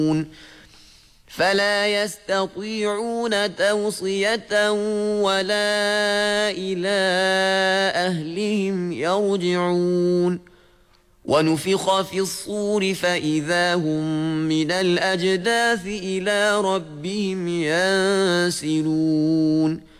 فلا يستطيعون توصية ولا إلى أهلهم يرجعون ونفخ في الصور فإذا هم من الأجداث إلى ربهم ينسلون